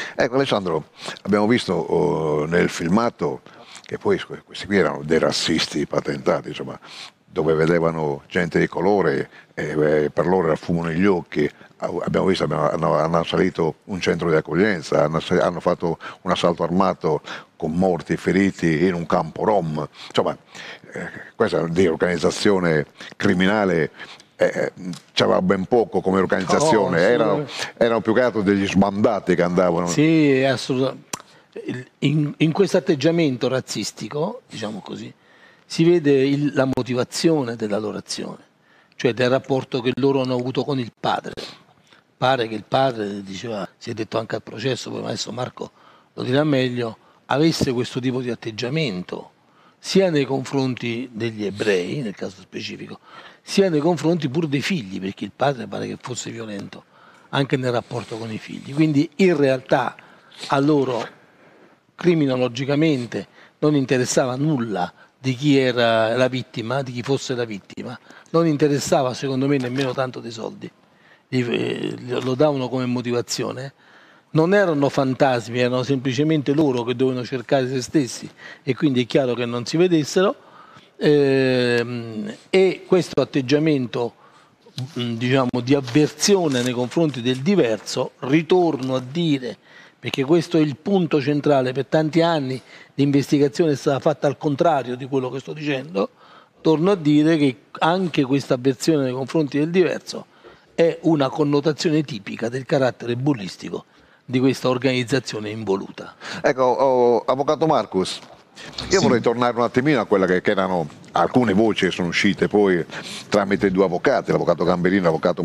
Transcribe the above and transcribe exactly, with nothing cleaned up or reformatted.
Ecco Alessandro, abbiamo visto oh, nel filmato che poi questi qui erano dei razzisti patentati, insomma, dove vedevano gente di colore e eh, per loro era fumo negli occhi. Abbiamo visto, abbiamo, hanno, hanno assalito un centro di accoglienza, hanno, hanno fatto un assalto armato con morti e feriti in un campo rom. Insomma, eh, questa di organizzazione criminale eh, c'aveva ben poco come organizzazione, No, erano, erano più che altro degli sbandati che andavano. Sì, assolutamente. In, in questo atteggiamento razzistico, diciamo così, si vede il, la motivazione della loro azione, cioè del rapporto che loro hanno avuto con il padre. Pare che il padre, diceva, si è detto anche al processo, poi adesso Marco lo dirà meglio, avesse questo tipo di atteggiamento sia nei confronti degli ebrei, nel caso specifico, sia nei confronti pure dei figli, perché il padre pare che fosse violento anche nel rapporto con i figli. Quindi in realtà a loro criminologicamente non interessava nulla di chi era la vittima, di chi fosse la vittima, non interessava secondo me nemmeno tanto dei soldi, lo davano come motivazione. Non erano fantasmi, erano semplicemente loro che dovevano cercare se stessi e quindi è chiaro che non si vedessero, ehm, e questo atteggiamento diciamo di avversione nei confronti del diverso, ritorno a dire, perché questo è il punto centrale, per tanti anni l'investigazione è stata fatta al contrario di quello che sto dicendo, torno a dire che anche questa avversione nei confronti del diverso è una connotazione tipica del carattere bullistico di questa organizzazione involuta. Ecco, oh, avvocato Marcus, io Sì. vorrei tornare un attimino a quelle che, che erano alcune voci che sono uscite poi tramite due avvocati, l'avvocato Gamberini e l'avvocato